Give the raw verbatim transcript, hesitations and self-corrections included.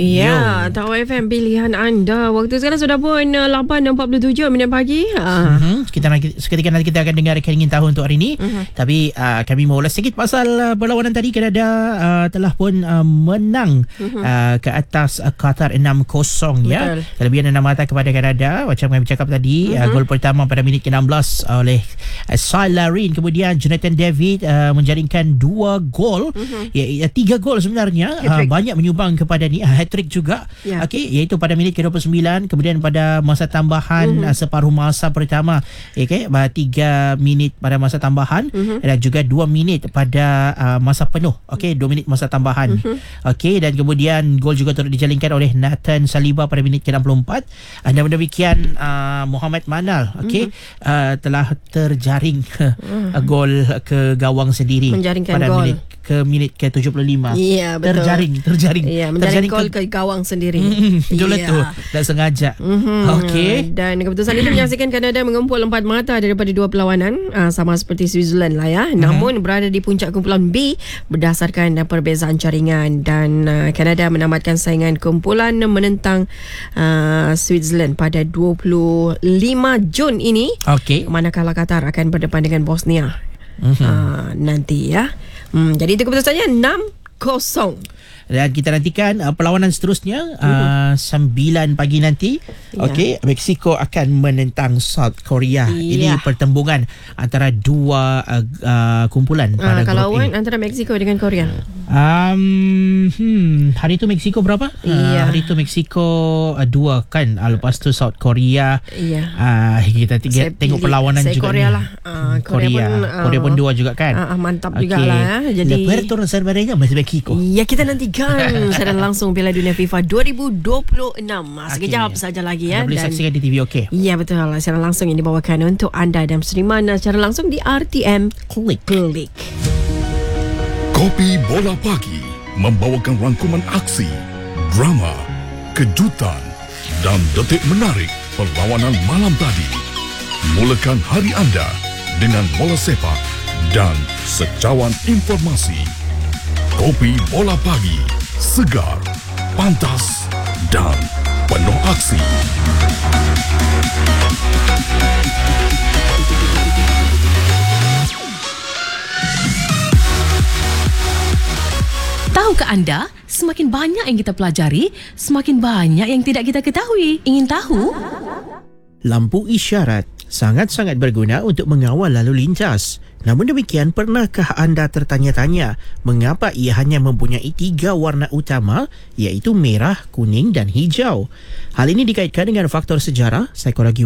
Ya, Tahu F M pilihan anda. Waktu sekarang sudah pun uh, lapan empat puluh tujuh minit pagi. Uh. Mm-hmm. Kita nanti, seketika nanti kita akan dengar rekan ingin tahu untuk hari ini. Mm-hmm. Tapi uh, kami mau ulas sedikit pasal uh, perlawanan tadi. Kanada uh, telah pun uh, menang mm-hmm. uh, ke atas uh, Qatar enam kosong ya. Kelebihan enam mata kepada Kanada. Macam kami cakap tadi, mm-hmm. uh, gol pertama pada minit ke enam belas oleh uh, Salarin. Kemudian Jonathan David uh, menjaringkan dua gol. Mm-hmm. Ya, ya, tiga gol sebenarnya. Uh, banyak menyumbang kepada ni uh, hat-trick juga. Yeah. Okey, iaitu pada minit ke dua puluh sembilan, kemudian pada masa tambahan mm-hmm. uh, separuh masa pertama. Okey, tiga minit pada masa tambahan mm-hmm. dan juga dua minit pada uh, masa penuh. Okey, dua minit masa tambahan. Mm-hmm. Okey, dan kemudian gol juga turut dijalinkan oleh Nathan Saliba pada minit ke enam puluh empat. Dan demikian uh, Muhammad Manal okey mm-hmm. uh, telah terjaring mm-hmm. gol ke gawang sendiri menjaringkan pada gol minit ke minit ke tujuh puluh lima. Ya, betul. Terjaring, terjaring. Ya, menjaring gol ke, ke gawang sendiri. Mm-hmm. Betul ya. Tu. Tak sengaja. Mm-hmm. Okey. Dan keputusan itu menyaksikan Kanada mengumpul empat mata daripada dua perlawanan, uh, sama seperti Switzerland lah ya. Mm-hmm. Namun berada di puncak kumpulan B berdasarkan perbezaan jaringan, dan uh, Kanada menamatkan saingan kumpulan menentang uh, Switzerland pada dua puluh lima Jun ini. Okey. Manakala Qatar akan berdepan dengan Bosnia. Mm-hmm. uh, nanti ya. Hmm, jadi itu keputusannya enam kosong. Dan kita nantikan uh, perlawanan seterusnya uh, sembilan pagi nanti. Yeah. Okey, Mexico akan menentang South Korea. Yeah. Ini pertembungan antara dua uh, uh, kumpulan pada uh, kalau grup ini. Antara Mexico dengan Korea. Um, hmm, hari tu Mexico berapa? Yeah. Uh, hari tu Mexico uh, dua kan. Uh, lepas tu South Korea. Yeah. Uh, kita tiga, tengok perlawanan saya juga Korea ni. lah. Uh, Korea. Korea pun, uh, Korea pun dua juga kan. Uh, mantap okay. juga lah. Jadi Puerto Rico masih Mexico. Ya, kita nantikan secara langsung Piala Dunia FIFA dua ribu dua puluh enam. Sekejap okay. saja lagi ya. Anda boleh saksikan di T V okey. Ya, betul. Secara langsung yang dibawakan untuk anda dan streaman secara langsung di R T M Klik. Klik. Kopi Bola Pagi membawakan rangkuman aksi, drama, kejutan dan detik menarik perlawanan malam tadi. Mulakan hari anda dengan bola sepak dan secawan informasi. Kopi Bola Pagi, segar, pantas dan penuh aksi. Tahukah anda, semakin banyak yang kita pelajari, semakin banyak yang tidak kita ketahui. Ingin tahu? Lampu isyarat sangat-sangat berguna untuk mengawal lalu lintas. Namun demikian, pernahkah anda tertanya-tanya mengapa ia hanya mempunyai tiga warna utama, iaitu merah, kuning dan hijau? Hal ini dikaitkan dengan faktor sejarah, psikologi